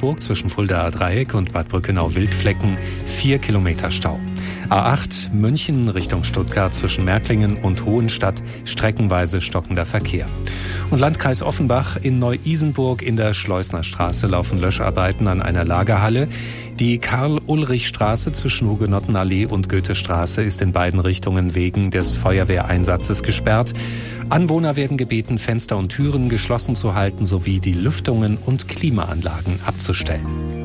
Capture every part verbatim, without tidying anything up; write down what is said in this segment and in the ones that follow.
Regensburg zwischen Fuldaer Dreieck und Bad Brückenau-Wildflecken vier Kilometer Stau. A acht München Richtung Stuttgart zwischen Märklingen und Hohenstadt streckenweise stockender Verkehr. Und Landkreis Offenbach in Neu-Isenburg in der Schleusnerstraße laufen Löscharbeiten an einer Lagerhalle. Die Karl-Ulrich-Straße zwischen Hugenottenallee und Goethestraße ist in beiden Richtungen wegen des Feuerwehreinsatzes gesperrt. Anwohner werden gebeten, Fenster und Türen geschlossen zu halten sowie die Lüftungen und Klimaanlagen abzustellen.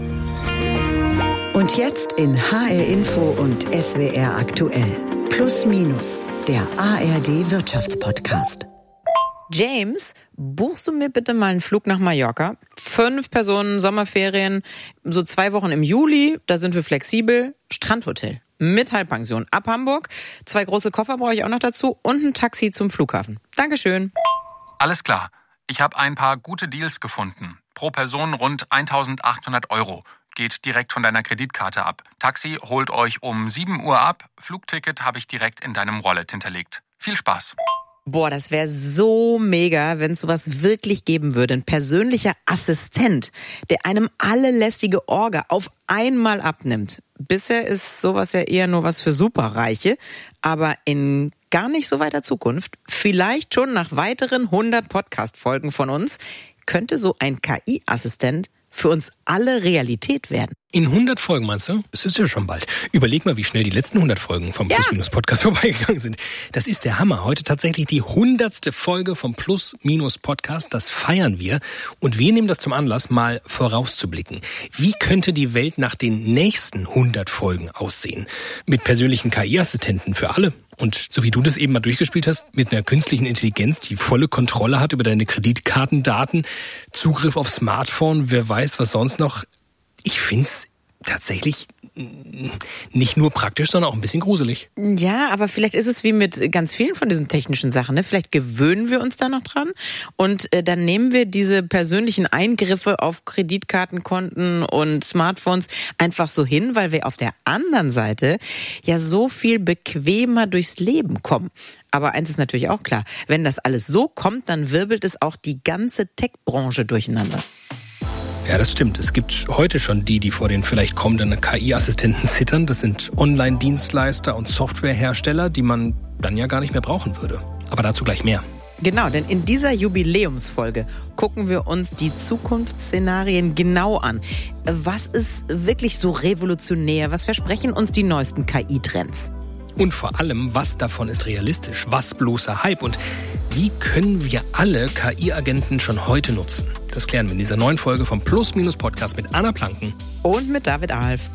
Und jetzt in H R Info und S W R aktuell. Plus Minus, der A R D Wirtschaftspodcast. James, buchst du mir bitte mal einen Flug nach Mallorca? Fünf Personen, Sommerferien, so zwei Wochen im Juli, da sind wir flexibel. Strandhotel mit Halbpension ab Hamburg. Zwei große Koffer brauche ich auch noch dazu und ein Taxi zum Flughafen. Dankeschön. Alles klar. Ich habe ein paar gute Deals gefunden. Pro Person rund eintausendachthundert Euro. Geht direkt von deiner Kreditkarte ab. Taxi holt euch um sieben Uhr ab. Flugticket habe ich direkt in deinem Wallet hinterlegt. Viel Spaß. Boah, das wäre so mega, wenn es sowas wirklich geben würde. Ein persönlicher Assistent, der einem alle lästige Orga auf einmal abnimmt. Bisher ist sowas ja eher nur was für Superreiche. Aber in gar nicht so weiter Zukunft, vielleicht schon nach weiteren hundert Podcast-Folgen von uns, könnte so ein K I-Assistent für uns alle Realität werden. In hundert Folgen, meinst du? Es ist ja schon bald. Überleg mal, wie schnell die letzten hundert Folgen vom Ja. Plus-Minus-Podcast vorbeigegangen sind. Das ist der Hammer. Heute tatsächlich die hundertste Folge vom Plus-Minus-Podcast. Das feiern wir. Und wir nehmen das zum Anlass, mal vorauszublicken. Wie könnte die Welt nach den nächsten hundert Folgen aussehen? Mit persönlichen K I-Assistenten für alle. Und so wie du das eben mal durchgespielt hast, mit einer künstlichen Intelligenz, die volle Kontrolle hat über deine Kreditkartendaten, Zugriff auf Smartphone, wer weiß was sonst noch. Ich find's tatsächlich nicht nur praktisch, sondern auch ein bisschen gruselig. Ja, aber vielleicht ist es wie mit ganz vielen von diesen technischen Sachen, ne? Vielleicht gewöhnen wir uns da noch dran und äh, dann nehmen wir diese persönlichen Eingriffe auf Kreditkartenkonten und Smartphones einfach so hin, weil wir auf der anderen Seite ja so viel bequemer durchs Leben kommen. Aber eins ist natürlich auch klar, wenn das alles so kommt, dann wirbelt es auch die ganze Tech-Branche durcheinander. Ja, das stimmt. Es gibt heute schon die, die vor den vielleicht kommenden K I-Assistenten zittern. Das sind Online-Dienstleister und Softwarehersteller, die man dann ja gar nicht mehr brauchen würde. Aber dazu gleich mehr. Genau, denn in dieser Jubiläumsfolge gucken wir uns die Zukunftsszenarien genau an. Was ist wirklich so revolutionär? Was versprechen uns die neuesten K I-Trends? Und vor allem, was davon ist realistisch? Was bloßer Hype? Und wie können wir alle K I-Agenten schon heute nutzen? Das klären wir in dieser neuen Folge vom Plus-Minus-Podcast mit Anna Planken. Und mit David Alf.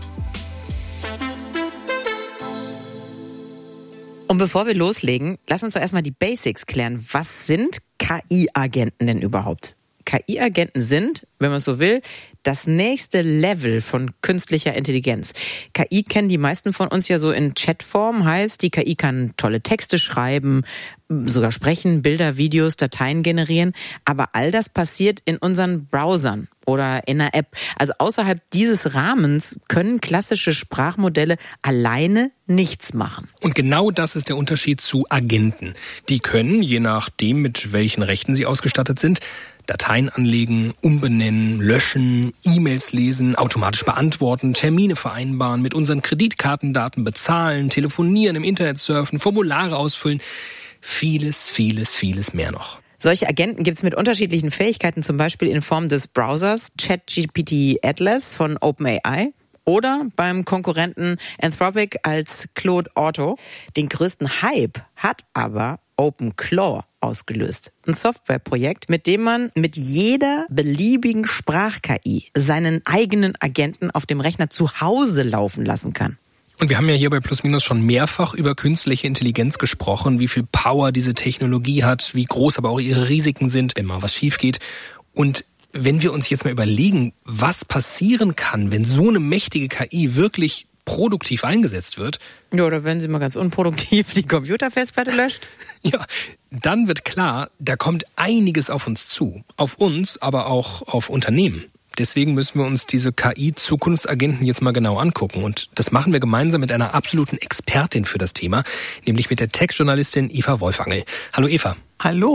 Und bevor wir loslegen, lass uns doch erstmal die Basics klären. Was sind K I-Agenten denn überhaupt? K I-Agenten sind, wenn man so will, das nächste Level von künstlicher Intelligenz. K I kennen die meisten von uns ja so in Chatform, heißt, die K I kann tolle Texte schreiben, sogar sprechen, Bilder, Videos, Dateien generieren, aber all das passiert in unseren Browsern oder in einer App. Also außerhalb dieses Rahmens können klassische Sprachmodelle alleine nichts machen. Und genau das ist der Unterschied zu Agenten. Die können, je nachdem, mit welchen Rechten sie ausgestattet sind, Dateien anlegen, umbenennen, löschen, E-Mails lesen, automatisch beantworten, Termine vereinbaren, mit unseren Kreditkartendaten bezahlen, telefonieren, im Internet surfen, Formulare ausfüllen. Vieles, vieles, vieles mehr noch. Solche Agenten gibt es mit unterschiedlichen Fähigkeiten, zum Beispiel in Form des Browsers ChatGPT Atlas von OpenAI oder beim Konkurrenten Anthropic als Claude Auto. Den größten Hype hat aber OpenClaw ausgelöst. Ein Softwareprojekt, mit dem man mit jeder beliebigen Sprach-K I seinen eigenen Agenten auf dem Rechner zu Hause laufen lassen kann. Und wir haben ja hier bei Plus Minus schon mehrfach über künstliche Intelligenz gesprochen, wie viel Power diese Technologie hat, wie groß aber auch ihre Risiken sind, wenn mal was schief geht. Und wenn wir uns jetzt mal überlegen, was passieren kann, wenn so eine mächtige K I wirklich produktiv eingesetzt wird. Ja, oder wenn sie mal ganz unproduktiv die Computerfestplatte löscht. Ja, dann wird klar, da kommt einiges auf uns zu. Auf uns, aber auch auf Unternehmen. Deswegen müssen wir uns diese K I-Zukunftsagenten jetzt mal genau angucken. Und das machen wir gemeinsam mit einer absoluten Expertin für das Thema, nämlich mit der Tech-Journalistin Eva Wolfangel. Hallo Eva. Hallo.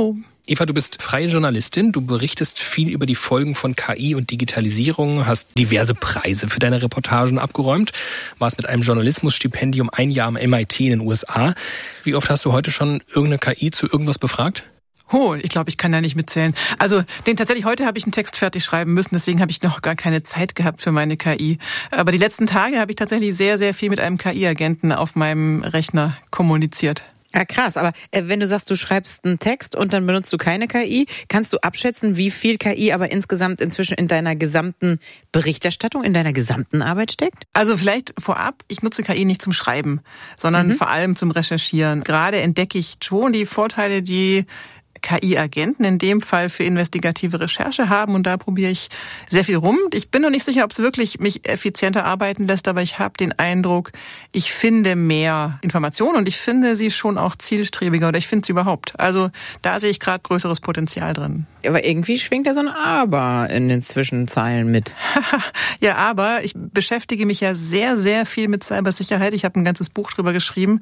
Eva, du bist freie Journalistin, du berichtest viel über die Folgen von K I und Digitalisierung, hast diverse Preise für deine Reportagen abgeräumt, warst mit einem Journalismusstipendium ein Jahr am M I T in den U S A. Wie oft hast du heute schon irgendeine K I zu irgendwas befragt? Oh, ich glaube, ich kann da nicht mitzählen. Also den tatsächlich heute habe ich einen Text fertig schreiben müssen, deswegen habe ich noch gar keine Zeit gehabt für meine K I. Aber die letzten Tage habe ich tatsächlich sehr, sehr viel mit einem K I-Agenten auf meinem Rechner kommuniziert. Ja, krass. Aber äh, wenn du sagst, du schreibst einen Text und dann benutzt du keine K I, kannst du abschätzen, wie viel K I aber insgesamt inzwischen in deiner gesamten Berichterstattung, in deiner gesamten Arbeit steckt? Also vielleicht vorab, ich nutze K I nicht zum Schreiben, sondern mhm. vor allem zum Recherchieren. Gerade entdecke ich schon die Vorteile, die K I-Agenten in dem Fall für investigative Recherche haben und da probiere ich sehr viel rum. Ich bin noch nicht sicher, ob es wirklich mich effizienter arbeiten lässt, aber ich habe den Eindruck, ich finde mehr Informationen und ich finde sie schon auch zielstrebiger oder ich finde sie überhaupt. Also da sehe ich gerade größeres Potenzial drin. Aber irgendwie schwingt da so ein Aber in den Zwischenzeilen mit. Ja, aber ich beschäftige mich ja sehr, sehr viel mit Cybersicherheit. Ich habe ein ganzes Buch drüber geschrieben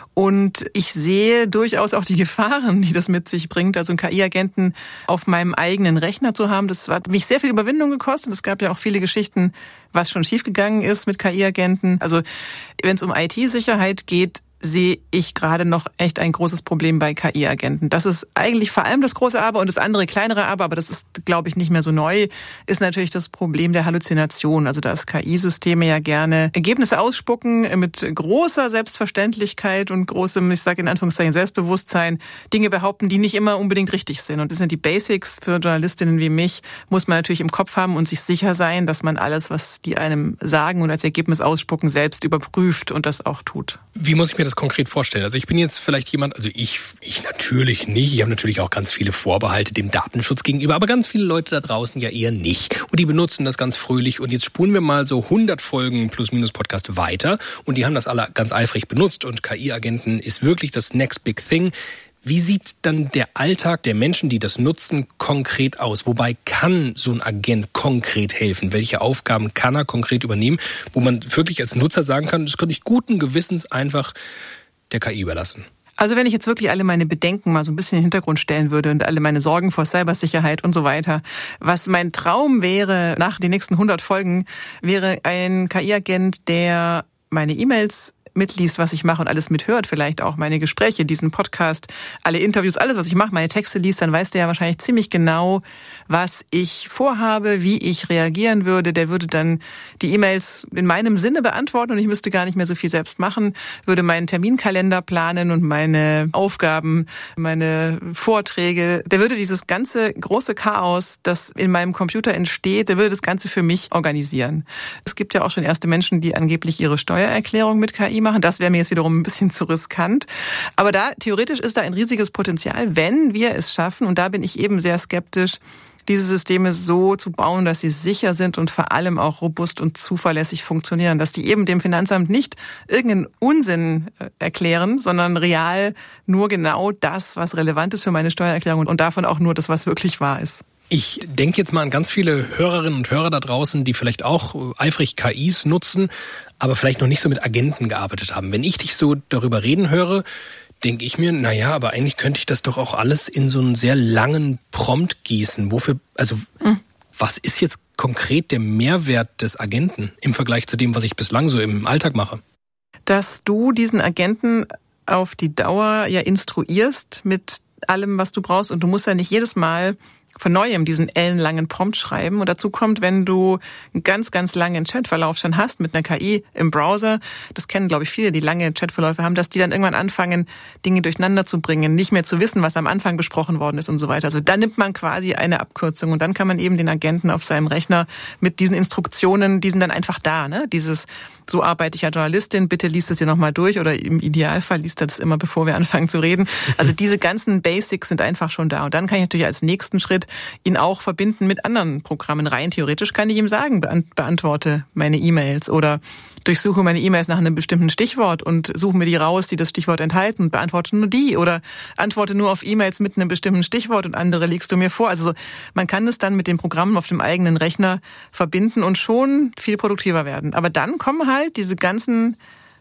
und ich sehe durchaus auch die Gefahren, die das mit sich bringt. Also einen K I-Agenten auf meinem eigenen Rechner zu haben, das hat mich sehr viel Überwindung gekostet. Es gab ja auch viele Geschichten, was schon schiefgegangen ist mit K I-Agenten. Also wenn es um I T-Sicherheit geht, sehe ich gerade noch echt ein großes Problem bei K I-Agenten. Das ist eigentlich vor allem das große Aber und das andere kleinere Aber, aber das ist, glaube ich, nicht mehr so neu, ist natürlich das Problem der Halluzination. Also dass K I-Systeme ja gerne Ergebnisse ausspucken mit großer Selbstverständlichkeit und großem, ich sage in Anführungszeichen, Selbstbewusstsein, Dinge behaupten, die nicht immer unbedingt richtig sind. Und das sind die Basics für Journalistinnen wie mich, muss man natürlich im Kopf haben und sich sicher sein, dass man alles, was die einem sagen und als Ergebnis ausspucken, selbst überprüft und das auch tut. Wie muss ich mir das konkret vorstellen? Also ich bin jetzt vielleicht jemand, also ich ich natürlich nicht, ich habe natürlich auch ganz viele Vorbehalte dem Datenschutz gegenüber, aber ganz viele Leute da draußen ja eher nicht. Und die benutzen das ganz fröhlich und jetzt spulen wir mal so hundert Folgen Plus-Minus-Podcast weiter und die haben das alle ganz eifrig benutzt und K I-Agenten ist wirklich das next big thing. Wie sieht dann der Alltag der Menschen, die das nutzen, konkret aus? Wobei kann so ein Agent konkret helfen? Welche Aufgaben kann er konkret übernehmen, wo man wirklich als Nutzer sagen kann, das könnte ich guten Gewissens einfach der K I überlassen? Also wenn ich jetzt wirklich alle meine Bedenken mal so ein bisschen in den Hintergrund stellen würde und alle meine Sorgen vor Cybersicherheit und so weiter, was mein Traum wäre nach den nächsten hundert Folgen, wäre ein K I-Agent, der meine E-Mails mitliest, was ich mache und alles mithört, vielleicht auch meine Gespräche, diesen Podcast, alle Interviews, alles, was ich mache, meine Texte liest, dann weiß der ja wahrscheinlich ziemlich genau, was ich vorhabe, wie ich reagieren würde. Der würde dann die E-Mails in meinem Sinne beantworten und ich müsste gar nicht mehr so viel selbst machen, würde meinen Terminkalender planen und meine Aufgaben, meine Vorträge. Der würde dieses ganze große Chaos, das in meinem Computer entsteht, der würde das Ganze für mich organisieren. Es gibt ja auch schon erste Menschen, die angeblich ihre Steuererklärung mit K I machen. Das wäre mir jetzt wiederum ein bisschen zu riskant. Aber da, theoretisch ist da ein riesiges Potenzial, wenn wir es schaffen, und da bin ich eben sehr skeptisch, diese Systeme so zu bauen, dass sie sicher sind und vor allem auch robust und zuverlässig funktionieren. Dass die eben dem Finanzamt nicht irgendeinen Unsinn erklären, sondern real nur genau das, was relevant ist für meine Steuererklärung und davon auch nur das, was wirklich wahr ist. Ich denke jetzt mal an ganz viele Hörerinnen und Hörer da draußen, die vielleicht auch eifrig K Is nutzen, aber vielleicht noch nicht so mit Agenten gearbeitet haben. Wenn ich dich so darüber reden höre, denke ich mir, naja, aber eigentlich könnte ich das doch auch alles in so einen sehr langen Prompt gießen. Wofür, also mhm. was ist jetzt konkret der Mehrwert des Agenten im Vergleich zu dem, was ich bislang so im Alltag mache? Dass du diesen Agenten auf die Dauer ja instruierst mit allem, was du brauchst und du musst ja nicht jedes Mal von Neuem diesen ellenlangen Prompt schreiben. Und dazu kommt, wenn du einen ganz, ganz langen Chatverlauf schon hast mit einer K I im Browser, das kennen, glaube ich, viele, die lange Chatverläufe haben, dass die dann irgendwann anfangen, Dinge durcheinander zu bringen, nicht mehr zu wissen, was am Anfang besprochen worden ist und so weiter. Also dann nimmt man quasi eine Abkürzung und dann kann man eben den Agenten auf seinem Rechner mit diesen Instruktionen, die sind dann einfach da, ne? Dieses, so arbeite ich als Journalistin, bitte liest es dir nochmal durch oder im Idealfall liest er das immer, bevor wir anfangen zu reden. Also diese ganzen Basics sind einfach schon da. Und dann kann ich natürlich als nächsten Schritt ihn auch verbinden mit anderen Programmen. Rein theoretisch kann ich ihm sagen, beantworte meine E-Mails oder durchsuche meine E-Mails nach einem bestimmten Stichwort und suche mir die raus, die das Stichwort enthalten und beantworte nur die oder antworte nur auf E-Mails mit einem bestimmten Stichwort und andere legst du mir vor. Also man kann es dann mit den Programmen auf dem eigenen Rechner verbinden und schon viel produktiver werden. Aber dann kommen halt diese ganzen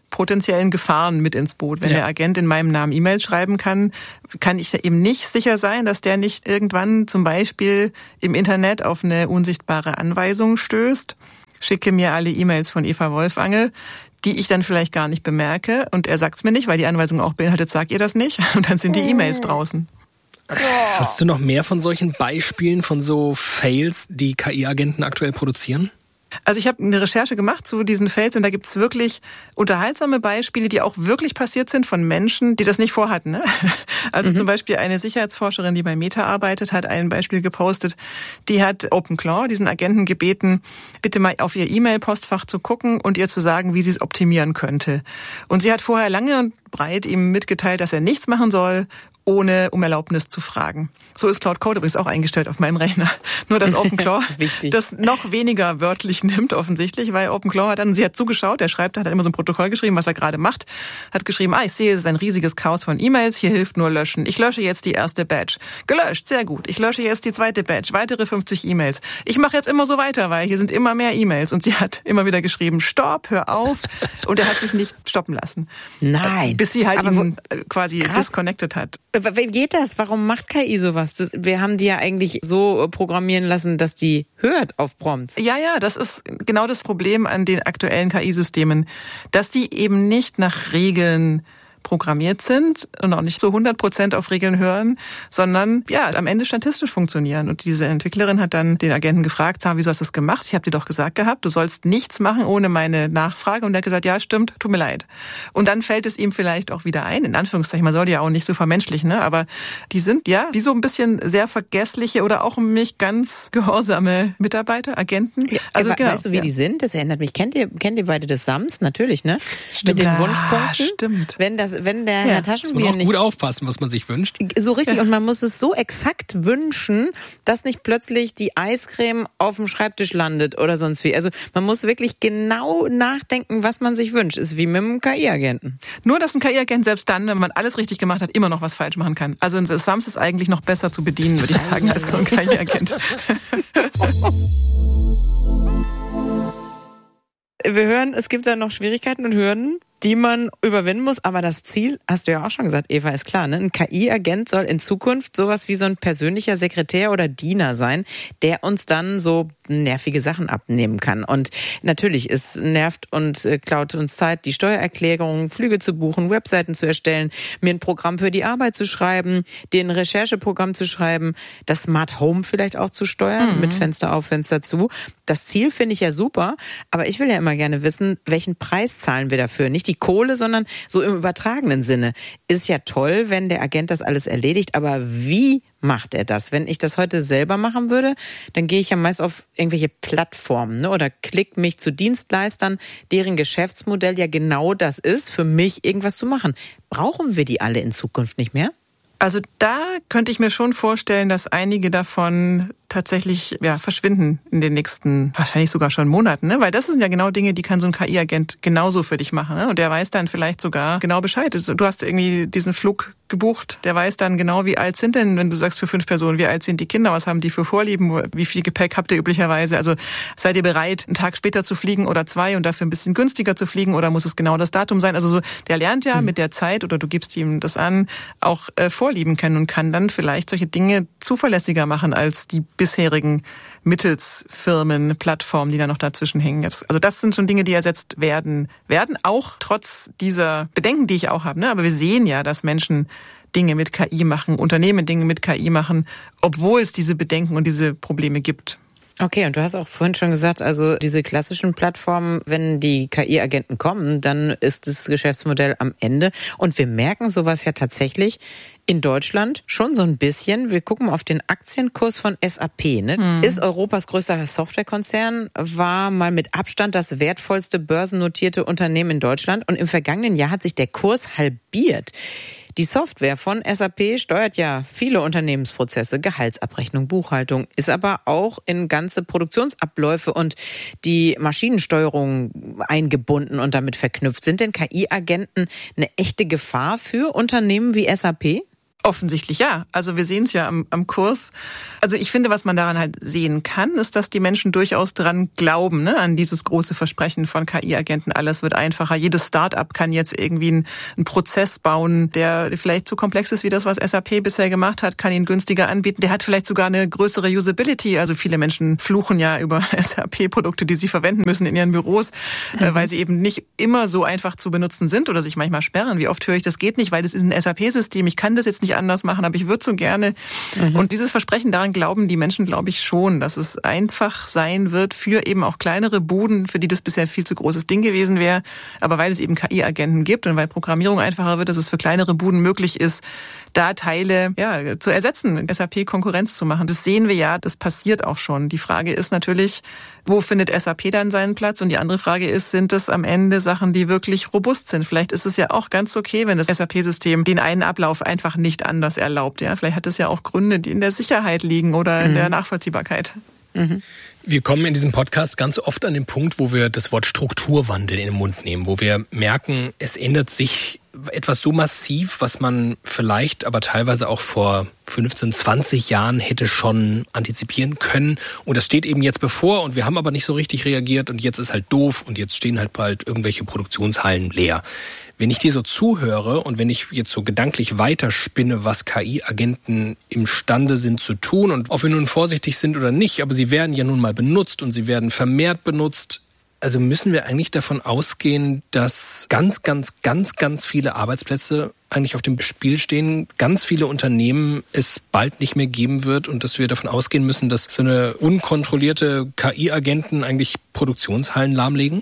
potenziellen Gefahren mit ins Boot. Wenn ja. der Agent in meinem Namen E-Mails schreiben kann, kann ich eben nicht sicher sein, dass der nicht irgendwann zum Beispiel im Internet auf eine unsichtbare Anweisung stößt. Schicke mir alle E-Mails von Eva Wolfangel, die ich dann vielleicht gar nicht bemerke. Und er sagt es mir nicht, weil die Anweisung auch beinhaltet, sagt ihr das nicht. Und dann sind die E-Mails draußen. Hast du noch mehr von solchen Beispielen, von so Fails, die K I-Agenten aktuell produzieren? Also ich habe eine Recherche gemacht zu diesen Fails und da gibt's wirklich unterhaltsame Beispiele, die auch wirklich passiert sind von Menschen, die das nicht vorhatten. Ne? Also mhm. zum Beispiel eine Sicherheitsforscherin, die bei Meta arbeitet, hat ein Beispiel gepostet. Die hat OpenClaw, diesen Agenten, gebeten, bitte mal auf ihr E-Mail-Postfach zu gucken und ihr zu sagen, wie sie es optimieren könnte. Und sie hat vorher lange und breit ihm mitgeteilt, dass er nichts machen soll, ohne um Erlaubnis zu fragen. So ist Cloud Code übrigens auch eingestellt auf meinem Rechner. Nur dass OpenClaw das noch weniger wörtlich nimmt offensichtlich, weil OpenClaw hat dann, sie hat zugeschaut, der schreibt, hat immer so ein Protokoll geschrieben, was er gerade macht, hat geschrieben, ah, ich sehe, es ist ein riesiges Chaos von E-Mails, hier hilft nur löschen. Ich lösche jetzt die erste Batch. Gelöscht, sehr gut. Ich lösche jetzt die zweite Batch, weitere fünfzig E-Mails. Ich mache jetzt immer so weiter, weil hier sind immer mehr E-Mails. Und sie hat immer wieder geschrieben, stopp, hör auf. Und er hat sich nicht stoppen lassen. Nein. Bis sie halt Aber ihn quasi krass. disconnected hat. Wie geht das? Warum macht K I sowas? Das, wir haben die ja eigentlich so programmieren lassen, dass die hört auf Prompts. Ja, ja, das ist genau das Problem an den aktuellen K I-Systemen, dass die eben nicht nach Regeln programmiert sind und auch nicht so hundert Prozent auf Regeln hören, sondern ja, am Ende statistisch funktionieren. Und diese Entwicklerin hat dann den Agenten gefragt, wieso hast du das gemacht? Ich habe dir doch gesagt gehabt, du sollst nichts machen ohne meine Nachfrage. Und er hat gesagt, ja, stimmt, tut mir leid. Und dann fällt es ihm vielleicht auch wieder ein, in Anführungszeichen, man soll die ja auch nicht so vermenschlichen, ne? Aber die sind ja wie so ein bisschen sehr vergessliche oder auch nicht ganz gehorsame Mitarbeiter, Agenten. Ja, also genau, weißt du, wie ja. die sind? Das erinnert mich. Kennt ihr, kennt ihr beide das Sams? Natürlich, ne? Stimmt. Mit den Ja, Wunschpunkten. Stimmt. Wenn das wenn der ja. Herr Taschenbier muss man auch nicht gut aufpassen, was man sich wünscht. So richtig. Ja. Und man muss es so exakt wünschen, dass nicht plötzlich die Eiscreme auf dem Schreibtisch landet oder sonst wie. Also man muss wirklich genau nachdenken, was man sich wünscht. Ist wie mit einem K I-Agenten. Nur, dass ein K I-Agent selbst dann, wenn man alles richtig gemacht hat, immer noch was falsch machen kann. Also ein Sams ist eigentlich noch besser zu bedienen, würde ich sagen, als so ein K I-Agent. Wir hören, es gibt da noch Schwierigkeiten und Hürden, die man überwinden muss. Aber das Ziel, hast du ja auch schon gesagt, Eva, ist klar, ne? Ein K I-Agent soll in Zukunft sowas wie so ein persönlicher Sekretär oder Diener sein, der uns dann so nervige Sachen abnehmen kann. Und natürlich, es nervt und klaut uns Zeit, die Steuererklärung, Flüge zu buchen, Webseiten zu erstellen, mir ein Programm für die Arbeit zu schreiben, dir ein Rechercheprogramm zu schreiben, das Smart Home vielleicht auch zu steuern, mhm. mit Fenster auf, Fenster zu. Das Ziel finde ich ja super, aber ich will ja immer gerne wissen, welchen Preis zahlen wir dafür? Nicht die Kohle, sondern so im übertragenen Sinne. Ist ja toll, wenn der Agent das alles erledigt, aber wie macht er das? Wenn ich das heute selber machen würde, dann gehe ich ja meist auf irgendwelche Plattformen, ne, oder klick mich zu Dienstleistern, deren Geschäftsmodell ja genau das ist, für mich irgendwas zu machen. Brauchen wir die alle in Zukunft nicht mehr? Also da könnte ich mir schon vorstellen, dass einige davon tatsächlich ja verschwinden in den nächsten, wahrscheinlich sogar schon Monaten, ne? Weil das sind ja genau Dinge, die kann so ein K I-Agent genauso für dich machen, ne? Und der weiß dann vielleicht sogar genau Bescheid. Du hast irgendwie diesen Flug gebucht, der weiß dann genau, wie alt sind denn, wenn du sagst für fünf Personen, wie alt sind die Kinder, was haben die für Vorlieben, wie viel Gepäck habt ihr üblicherweise, also seid ihr bereit, einen Tag später zu fliegen oder zwei und dafür ein bisschen günstiger zu fliegen oder muss es genau das Datum sein? Also so, der lernt ja hm. mit der Zeit oder du gibst ihm das an, auch äh, Vorlieben kennen und kann dann vielleicht solche Dinge zuverlässiger machen als die bisherigen Mittelsfirmen, Plattformen, die da noch dazwischen hängen. Also das sind schon Dinge, die ersetzt werden werden, auch trotz dieser Bedenken, die ich auch habe. Ne? Aber wir sehen ja, dass Menschen Dinge mit K I machen, Unternehmen Dinge mit K I machen, obwohl es diese Bedenken und diese Probleme gibt. Okay, und du hast auch vorhin schon gesagt, also diese klassischen Plattformen, wenn die K I-Agenten kommen, dann ist das Geschäftsmodell am Ende. Und wir merken sowas ja tatsächlich in Deutschland schon so ein bisschen. Wir gucken auf den Aktienkurs von S A P. Ne? Hm. Ist Europas größter Softwarekonzern, war mal mit Abstand das wertvollste börsennotierte Unternehmen in Deutschland. Und im vergangenen Jahr hat sich der Kurs halbiert. Die Software von S A P steuert ja viele Unternehmensprozesse, Gehaltsabrechnung, Buchhaltung, ist aber auch in ganze Produktionsabläufe und die Maschinensteuerung eingebunden und damit verknüpft. Sind denn K I-Agenten eine echte Gefahr für Unternehmen wie S A P? Offensichtlich ja. Also wir sehen es ja am, am Kurs. Also ich finde, was man daran halt sehen kann, ist, dass die Menschen durchaus dran glauben, ne, an dieses große Versprechen von K I-Agenten. Alles wird einfacher. Jedes Start-up kann jetzt irgendwie einen, einen Prozess bauen, der vielleicht so komplex ist wie das, was S A P bisher gemacht hat, kann ihn günstiger anbieten. Der hat vielleicht sogar eine größere Usability. Also viele Menschen fluchen ja über S A P-Produkte, die sie verwenden müssen in ihren Büros, mhm. weil sie eben nicht immer so einfach zu benutzen sind oder sich manchmal sperren. Wie oft höre ich, das geht nicht, weil das ist ein S A P-System. Ich kann das jetzt nicht anders machen, aber ich würde so gerne. Mhm. Und dieses Versprechen, daran glauben die Menschen, glaube ich, schon, dass es einfach sein wird für eben auch kleinere Buden, für die das bisher viel zu großes Ding gewesen wäre. Aber weil es eben K I-Agenten gibt und weil Programmierung einfacher wird, dass es für kleinere Buden möglich ist, da Teile ja, zu ersetzen, S A P Konkurrenz zu machen. Das sehen wir ja, das passiert auch schon. Die Frage ist natürlich, wo findet S A P dann seinen Platz? Und die andere Frage ist, sind es am Ende Sachen, die wirklich robust sind? Vielleicht ist es ja auch ganz okay, wenn das S A P-System den einen Ablauf einfach nicht anders erlaubt. Ja, vielleicht hat es ja auch Gründe, die in der Sicherheit liegen oder in mhm. der Nachvollziehbarkeit. Mhm. Wir kommen in diesem Podcast ganz oft an den Punkt, wo wir das Wort Strukturwandel in den Mund nehmen, wo wir merken, es ändert sich etwas so massiv, was man vielleicht aber teilweise auch vor fünfzehn, zwanzig Jahren hätte schon antizipieren können. Und das steht eben jetzt bevor und wir haben aber nicht so richtig reagiert und jetzt ist halt doof und jetzt stehen halt bald irgendwelche Produktionshallen leer. Wenn ich dir so zuhöre und wenn ich jetzt so gedanklich weiterspinne, was K I-Agenten imstande sind zu tun und ob wir nun vorsichtig sind oder nicht, aber sie werden ja nun mal benutzt und sie werden vermehrt benutzt. Also müssen wir eigentlich davon ausgehen, dass ganz, ganz, ganz, ganz viele Arbeitsplätze eigentlich auf dem Spiel stehen, ganz viele Unternehmen es bald nicht mehr geben wird und dass wir davon ausgehen müssen, dass so eine unkontrollierte K I-Agenten eigentlich Produktionshallen lahmlegen?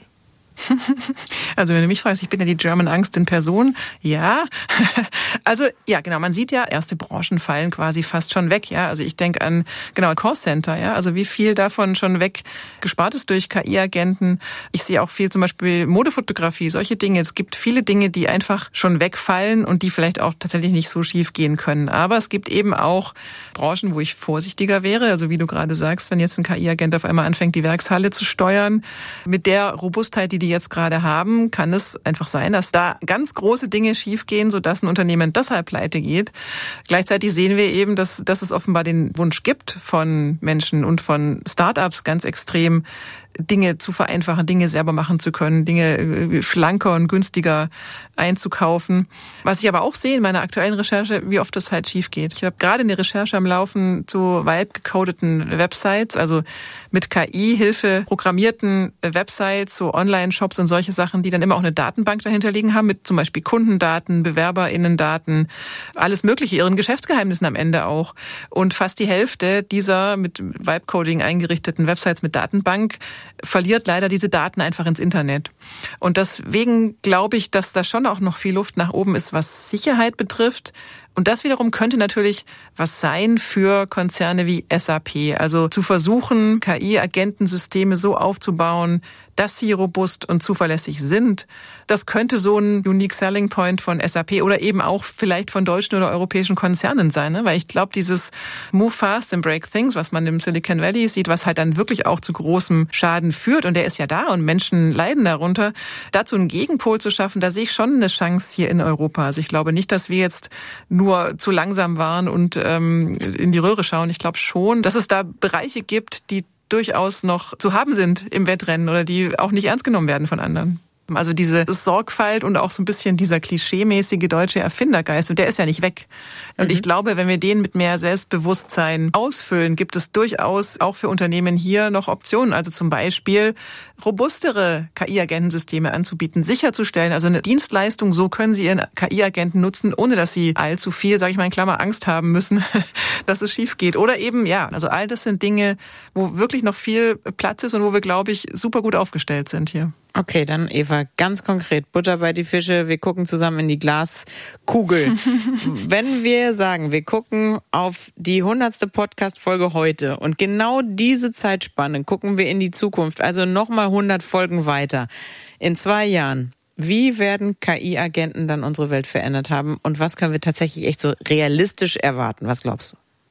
Also wenn du mich fragst, ich bin ja die German Angst in Person. Ja, also ja genau, man sieht ja, erste Branchen fallen quasi fast schon weg. Ja, also ich denke an genau Callcenter. Ja, also wie viel davon schon weggespart ist durch K I-Agenten. Ich sehe auch viel zum Beispiel Modefotografie, solche Dinge. Es gibt viele Dinge, die einfach schon wegfallen und die vielleicht auch tatsächlich nicht so schief gehen können. Aber es gibt eben auch Branchen, wo ich vorsichtiger wäre. Also wie du gerade sagst, wenn jetzt ein K I-Agent auf einmal anfängt, die Werkshalle zu steuern, mit der Robustheit, die die jetzt gerade haben, kann es einfach sein, dass da ganz große Dinge schiefgehen, sodass ein Unternehmen deshalb pleite geht. Gleichzeitig sehen wir eben, dass, dass es offenbar den Wunsch gibt von Menschen und von Startups ganz extrem, Dinge zu vereinfachen, Dinge selber machen zu können, Dinge schlanker und günstiger einzukaufen. Was ich aber auch sehe in meiner aktuellen Recherche, wie oft das halt schief geht. Ich habe gerade eine Recherche am Laufen zu Vibe-gecodeten Websites, also mit K I-Hilfe programmierten Websites, so Online-Shops und solche Sachen, die dann immer auch eine Datenbank dahinter liegen haben, mit zum Beispiel Kundendaten, BewerberInnen-Daten, alles mögliche, ihren Geschäftsgeheimnissen am Ende auch. Und fast die Hälfte dieser mit Vibe-Coding eingerichteten Websites mit Datenbank verliert leider diese Daten einfach ins Internet. Und deswegen glaube ich, dass da schon auch noch viel Luft nach oben ist, was Sicherheit betrifft. Und das wiederum könnte natürlich was sein für Konzerne wie S A P. Also zu versuchen, K I-Agentensysteme so aufzubauen, dass sie robust und zuverlässig sind. Das könnte so ein Unique Selling Point von S A P oder eben auch vielleicht von deutschen oder europäischen Konzernen sein. Ne? Weil ich glaube, dieses Move Fast and Break Things, was man im Silicon Valley sieht, was halt dann wirklich auch zu großem Schaden führt, und der ist ja da und Menschen leiden darunter, dazu einen Gegenpol zu schaffen, da sehe ich schon eine Chance hier in Europa. Also ich glaube nicht, dass wir jetzt nur zu langsam waren und ähm, in die Röhre schauen. Ich glaube schon, dass es da Bereiche gibt, die durchaus noch zu haben sind im Wettrennen oder die auch nicht ernst genommen werden von anderen. Also diese Sorgfalt und auch so ein bisschen dieser klischeemäßige deutsche Erfindergeist, und der ist ja nicht weg. Und mhm. ich glaube, wenn wir den mit mehr Selbstbewusstsein ausfüllen, gibt es durchaus auch für Unternehmen hier noch Optionen. Also zum Beispiel robustere K I-Agentensysteme anzubieten, sicherzustellen, also eine Dienstleistung, so können Sie Ihren K I-Agenten nutzen, ohne dass Sie allzu viel, sage ich mal in Klammer, Angst haben müssen, dass es schief geht. Oder eben, ja, also all das sind Dinge, wo wirklich noch viel Platz ist und wo wir, glaube ich, super gut aufgestellt sind hier. Okay, dann Eva, ganz konkret, Butter bei die Fische, wir gucken zusammen in die Glaskugel. Wenn wir sagen, wir gucken auf die hundertste Podcast-Folge heute und genau diese Zeitspanne gucken wir in die Zukunft, also nochmal hundert Folgen weiter, in zwei Jahren, wie werden K I-Agenten dann unsere Welt verändert haben und was können wir tatsächlich echt so realistisch erwarten? Was glaubst du?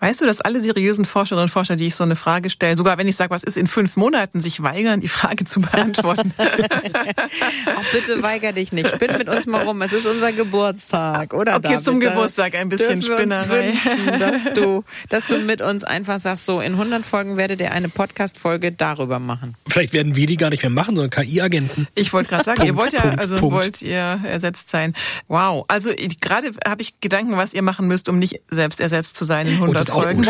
Weißt du, dass alle seriösen Forscherinnen und Forscher, die ich so eine Frage stelle, sogar wenn ich sage, was ist in fünf Monaten, sich weigern, die Frage zu beantworten? Auch bitte weiger dich nicht. Spinn mit uns mal rum. Es ist unser Geburtstag, oder? Okay, David, zum Geburtstag ein bisschen Spinnerei. Wünschen, dass du, dass du mit uns einfach sagst, so in hundert Folgen werdet ihr eine Podcast-Folge darüber machen. Vielleicht werden wir die gar nicht mehr machen, sondern K I-Agenten. Ich wollte gerade sagen, Punkt, ihr wollt ja, Punkt, also Punkt. wollt ihr ersetzt sein. Wow. Also gerade habe ich Gedanken, was ihr machen müsst, um nicht selbst ersetzt zu sein in hundert Folgen.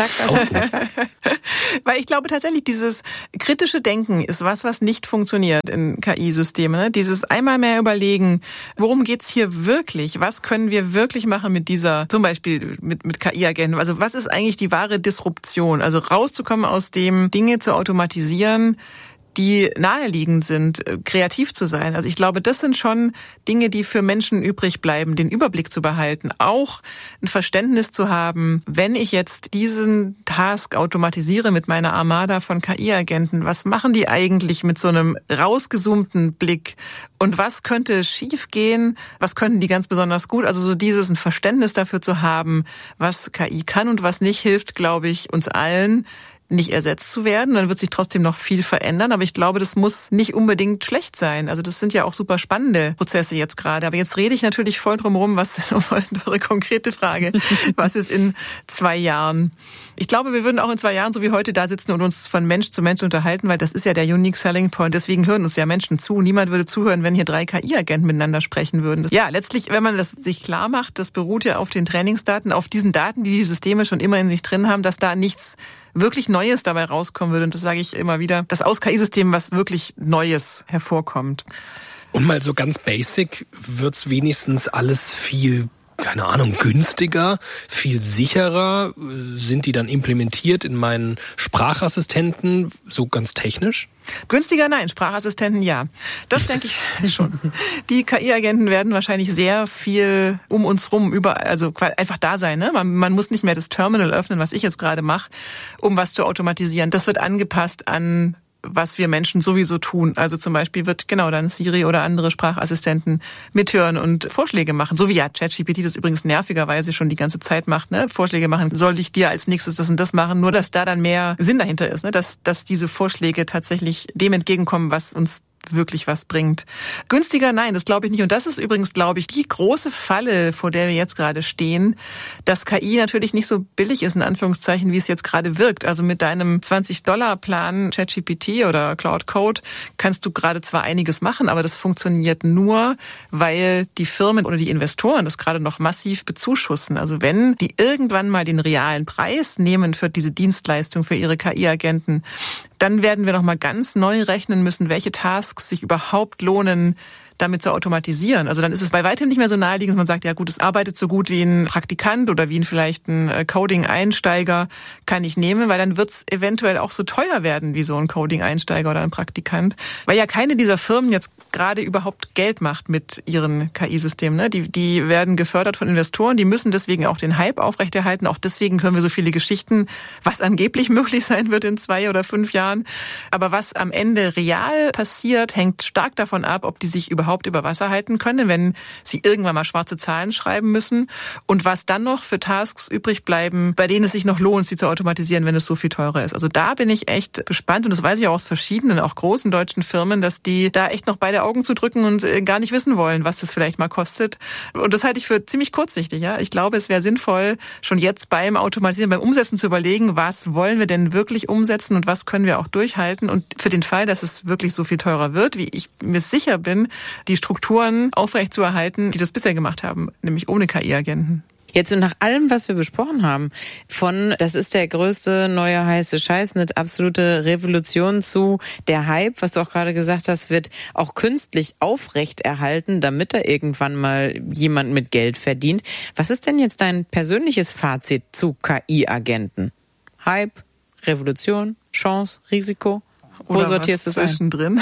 Weil ich glaube tatsächlich, dieses kritische Denken ist was, was nicht funktioniert in K I-Systemen. Ne? Dieses einmal mehr überlegen, worum geht's hier wirklich? Was können wir wirklich machen mit dieser, zum Beispiel mit, mit K I-Agenten? Also was ist eigentlich die wahre Disruption? Also rauszukommen aus dem, Dinge zu automatisieren, die naheliegend sind, kreativ zu sein. Also ich glaube, das sind schon Dinge, die für Menschen übrig bleiben, den Überblick zu behalten, auch ein Verständnis zu haben, wenn ich jetzt diesen Task automatisiere mit meiner Armada von K I-Agenten, was machen die eigentlich mit so einem rausgezoomten Blick und was könnte schiefgehen, was könnten die ganz besonders gut? Also so dieses ein Verständnis dafür zu haben, was K I kann und was nicht, hilft, glaube ich, uns allen, nicht ersetzt zu werden, dann wird sich trotzdem noch viel verändern, aber ich glaube, das muss nicht unbedingt schlecht sein. Also das sind ja auch super spannende Prozesse jetzt gerade, aber jetzt rede ich natürlich voll drum rum, was eure konkrete Frage, was ist in zwei Jahren? Ich glaube, wir würden auch in zwei Jahren so wie heute da sitzen und uns von Mensch zu Mensch unterhalten, weil das ist ja der Unique Selling Point, deswegen hören uns ja Menschen zu. Niemand würde zuhören, wenn hier drei K I-Agenten miteinander sprechen würden. Ja, letztlich, wenn man das sich klar macht, das beruht ja auf den Trainingsdaten, auf diesen Daten, die die Systeme schon immer in sich drin haben, dass da nichts wirklich Neues dabei rauskommen würde. Und das sage ich immer wieder, dass aus K I-Systemen was wirklich Neues hervorkommt. Und mal so ganz basic, wird's wenigstens alles viel, keine Ahnung, günstiger, viel sicherer? Sind die dann implementiert in meinen Sprachassistenten, so ganz technisch? Günstiger nein, Sprachassistenten ja. Das denke ich schon. Die K I-Agenten werden wahrscheinlich sehr viel um uns rum überall, also einfach da sein. Ne? Man, man muss nicht mehr das Terminal öffnen, was ich jetzt gerade mache, um was zu automatisieren. Das wird angepasst an was wir Menschen sowieso tun. Also zum Beispiel wird genau dann Siri oder andere Sprachassistenten mithören und Vorschläge machen. So wie ja ChatGPT das übrigens nervigerweise schon die ganze Zeit macht. Ne? Vorschläge machen, soll ich dir als nächstes das und das machen? Nur, dass da dann mehr Sinn dahinter ist. Ne? Dass, dass diese Vorschläge tatsächlich dem entgegenkommen, was uns wirklich was bringt. Günstiger? Nein, das glaube ich nicht. Und das ist übrigens, glaube ich, die große Falle, vor der wir jetzt gerade stehen, dass K I natürlich nicht so billig ist, in Anführungszeichen, wie es jetzt gerade wirkt. Also mit deinem zwanzig-Dollar-Plan ChatGPT oder Claude Code kannst du gerade zwar einiges machen, aber das funktioniert nur, weil die Firmen oder die Investoren das gerade noch massiv bezuschussen. Also wenn die irgendwann mal den realen Preis nehmen für diese Dienstleistung, für ihre K I-Agenten, dann werden wir noch mal ganz neu rechnen müssen, welche Tasks sich überhaupt lohnen, damit zu automatisieren. Also dann ist es bei weitem nicht mehr so naheliegend, dass man sagt, ja gut, es arbeitet so gut wie ein Praktikant oder wie ein vielleicht ein Coding-Einsteiger, kann ich nehmen, weil dann wird es eventuell auch so teuer werden wie so ein Coding-Einsteiger oder ein Praktikant. Weil ja keine dieser Firmen jetzt gerade überhaupt Geld macht mit ihren K I-Systemen. Ne? Die, die werden gefördert von Investoren, die müssen deswegen auch den Hype aufrechterhalten. Auch deswegen hören wir so viele Geschichten, was angeblich möglich sein wird in zwei oder fünf Jahren. Aber was am Ende real passiert, hängt stark davon ab, ob die sich überhaupt überhaupt über Wasser halten können, wenn sie irgendwann mal schwarze Zahlen schreiben müssen und was dann noch für Tasks übrig bleiben, bei denen es sich noch lohnt, sie zu automatisieren, wenn es so viel teurer ist. Also da bin ich echt gespannt und das weiß ich auch aus verschiedenen, auch großen deutschen Firmen, dass die da echt noch beide Augen zudrücken und gar nicht wissen wollen, was das vielleicht mal kostet. Und das halte ich für ziemlich kurzsichtig. Ja, ich glaube, es wäre sinnvoll, schon jetzt beim Automatisieren, beim Umsetzen zu überlegen, was wollen wir denn wirklich umsetzen und was können wir auch durchhalten. Und für den Fall, dass es wirklich so viel teurer wird, wie ich mir sicher bin, die Strukturen aufrechtzuerhalten, die das bisher gemacht haben, nämlich ohne K I-Agenten. Jetzt nach allem, was wir besprochen haben, von das ist der größte neue heiße Scheiß, eine absolute Revolution zu der Hype, was du auch gerade gesagt hast, wird auch künstlich aufrechterhalten, damit da irgendwann mal jemand mit Geld verdient. Was ist denn jetzt dein persönliches Fazit zu K I-Agenten? Hype, Revolution, Chance, Risiko? Wo Oder sortierst du es ein? Zwischendrin?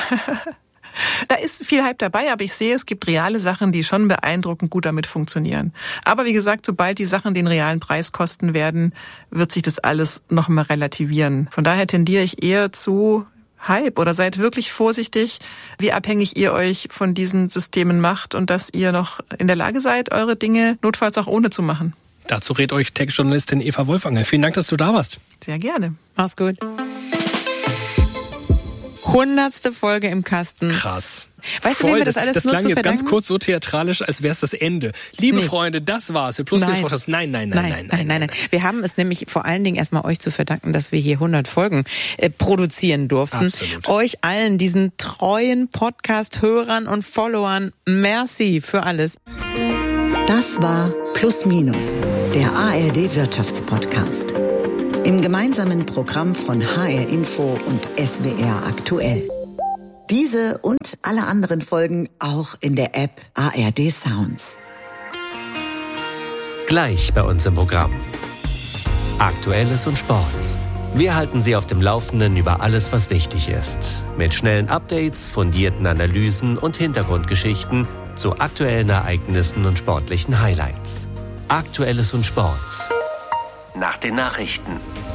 Da ist viel Hype dabei, aber ich sehe, es gibt reale Sachen, die schon beeindruckend gut damit funktionieren. Aber wie gesagt, sobald die Sachen den realen Preis kosten werden, wird sich das alles noch mal relativieren. Von daher tendiere ich eher zu Hype oder seid wirklich vorsichtig, wie abhängig ihr euch von diesen Systemen macht und dass ihr noch in der Lage seid, eure Dinge notfalls auch ohne zu machen. Dazu rät euch Tech-Journalistin Eva Wolfanger. Vielen Dank, dass du da warst. Sehr gerne. Mach's gut. Hundertste Folge im Kasten. Krass. Weißt du, wem wir das alles das nur klang zu jetzt verdanken? ganz kurz so theatralisch, als wäre es das Ende. Liebe Nee. Freunde, das war's. Wir plus Nein. Podcast. Nein, nein, Nein, nein, nein, nein, nein, nein. Wir haben es nämlich vor allen Dingen erstmal euch zu verdanken, dass wir hier hundert Folgen äh, produzieren durften. Absolut. Euch allen, diesen treuen Podcast-Hörern und Followern, merci für alles. Das war Plus Minus, der A R D Wirtschaftspodcast. Im gemeinsamen Programm von H R Info und S W R aktuell. Diese und alle anderen Folgen auch in der App A R D Sounds. Gleich bei uns im Programm. Aktuelles und Sports. Wir halten Sie auf dem Laufenden über alles, was wichtig ist. Mit schnellen Updates, fundierten Analysen und Hintergrundgeschichten zu aktuellen Ereignissen und sportlichen Highlights. Aktuelles und Sports. Nach den Nachrichten.